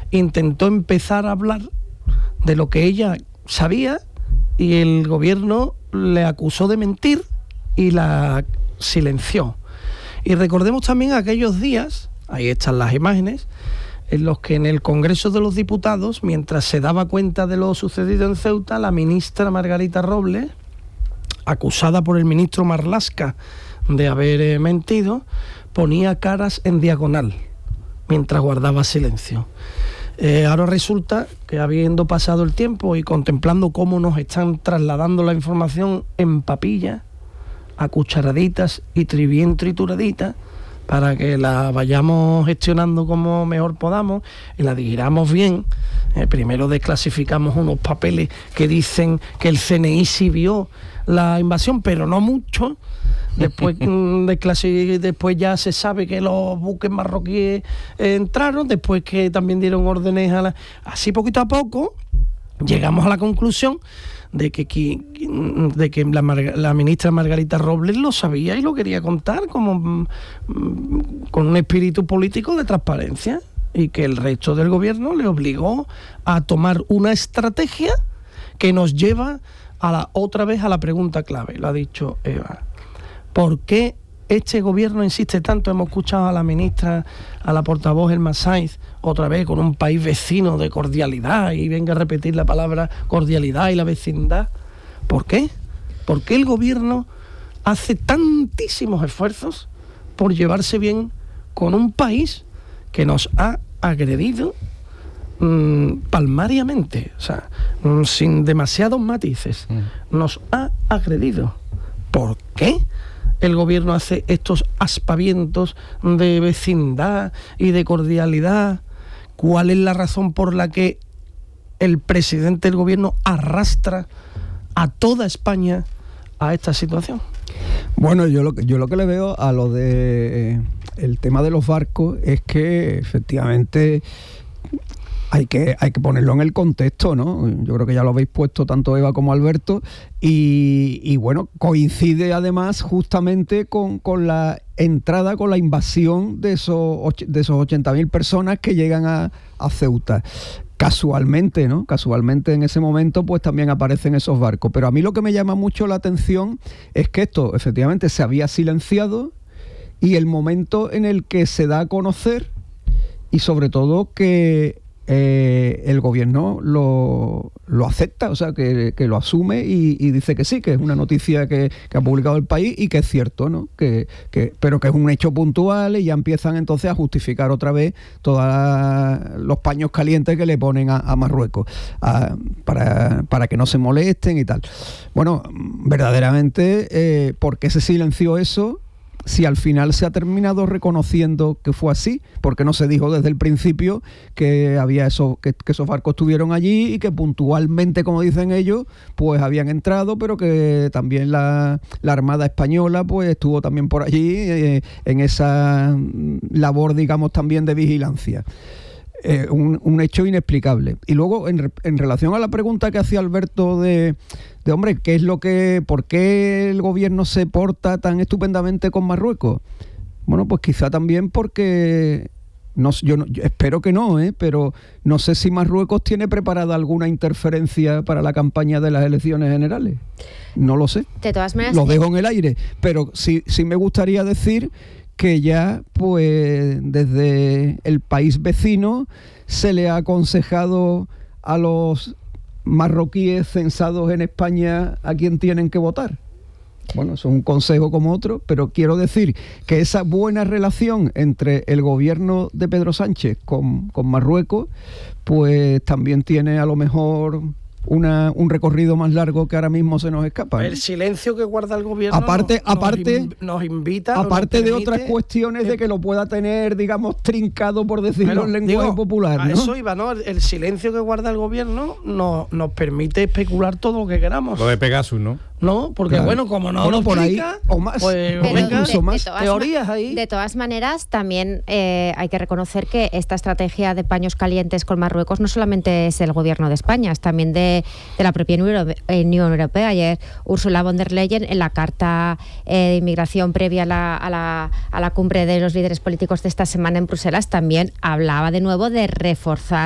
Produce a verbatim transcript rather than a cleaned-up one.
intentó empezar a hablar de lo que ella sabía y el gobierno le acusó de mentir y la silenció. Y recordemos también aquellos días, ahí están las imágenes, en los que en el Congreso de los Diputados, mientras se daba cuenta de lo sucedido en Ceuta, la ministra Margarita Robles, acusada por el ministro Marlaska de haber eh, mentido, ponía caras en diagonal mientras guardaba silencio. Eh, ahora resulta que, habiendo pasado el tiempo y contemplando cómo nos están trasladando la información en papilla, a cucharaditas y tri- bien trituradita, para que la vayamos gestionando como mejor podamos y la digiramos bien. Eh, primero desclasificamos unos papeles que dicen que el C N I sí vio la invasión, pero no mucho. Después, desclasi- después ya se sabe que los buques marroquíes eh, entraron, después que también dieron órdenes a la... Así poquito a poco llegamos a la conclusión de que, de que la, la ministra Margarita Robles lo sabía y lo quería contar como con un espíritu político de transparencia, y que el resto del gobierno le obligó a tomar una estrategia que nos lleva a la, otra vez a la pregunta clave. Lo ha dicho Eva. ¿Por qué este gobierno insiste tanto? Hemos escuchado a la ministra, a la portavoz Elma Sainz, otra vez con un país vecino de cordialidad, y venga a repetir la palabra cordialidad y la vecindad. ¿Por qué? ¿Por qué el gobierno hace tantísimos esfuerzos por llevarse bien con un país que nos ha agredido mmm, palmariamente, o sea, mmm, sin demasiados matices? Nos ha agredido. ¿Por qué el gobierno hace estos aspavientos de vecindad y de cordialidad? ¿Cuál es la razón por la que el presidente del gobierno arrastra a toda España a esta situación? Bueno, yo lo que yo lo que le veo a lo de eh, el tema de los barcos es que efectivamente hay que hay que ponerlo en el contexto, ¿no? Yo creo que ya lo habéis puesto tanto Eva como Alberto, y, y bueno, coincide además justamente con, con la entrada, con la invasión de esos de esos ochenta mil personas que llegan a, a Ceuta. Casualmente, ¿no? Casualmente en ese momento pues también aparecen esos barcos. Pero a mí lo que me llama mucho la atención es que esto efectivamente se había silenciado, y el momento en el que se da a conocer, y sobre todo que eh, el gobierno lo, lo acepta, o sea, que, que lo asume y, y dice que sí, que es una noticia que, que ha publicado El País y que es cierto, ¿no? Que, que, pero que es un hecho puntual, y ya empiezan entonces a justificar otra vez todos los paños calientes que le ponen a, a Marruecos a, para, para que no se molesten y tal. Bueno, verdaderamente, eh, ¿por qué se silenció eso? Si al final se ha terminado reconociendo que fue así, porque no se dijo desde el principio que había eso, que, que esos barcos estuvieron allí y que puntualmente, como dicen ellos, pues habían entrado, pero que también la, la Armada Española pues estuvo también por allí eh, en esa labor, digamos, también de vigilancia. Eh, un, un hecho inexplicable. Y luego, en, en relación a la pregunta que hacía Alberto de, de, hombre, ¿qué es lo que, por qué el gobierno se porta tan estupendamente con Marruecos? Bueno, pues quizá también porque, no, yo, no, yo espero que no, ¿eh? Pero no sé si Marruecos tiene preparada alguna interferencia para la campaña de las elecciones generales. No lo sé. De todas maneras, lo dejo en el aire. Pero sí, sí me gustaría decir que ya, pues, desde el país vecino se le ha aconsejado a los marroquíes censados en España a quién tienen que votar. Bueno, eso es un consejo como otro, pero quiero decir que esa buena relación entre el gobierno de Pedro Sánchez con, con Marruecos, pues también tiene a lo mejor Una, un recorrido más largo que ahora mismo se nos escapa, ¿no? El silencio que guarda el gobierno aparte, nos, aparte, nos, in, nos invita aparte nos de otras cuestiones eh, de que lo pueda tener, digamos, trincado, por decirlo en lenguaje digo, popular, ¿no? A eso iba, ¿no? El, el silencio que guarda el gobierno nos, nos permite especular todo lo que queramos. Lo de Pegasus, ¿no? No, porque claro. bueno, como no bueno, lo por explica, ahí o más, pues Pero venga, de, más de teorías ahí. De todas maneras, también eh, hay que reconocer que esta estrategia de paños calientes con Marruecos no solamente es el gobierno de España, es también de, de la propia Unión Europea. Ayer Ursula von der Leyen, en la carta eh, de inmigración previa a la, a, la, a la cumbre de los líderes políticos de esta semana en Bruselas, también hablaba de nuevo de reforzar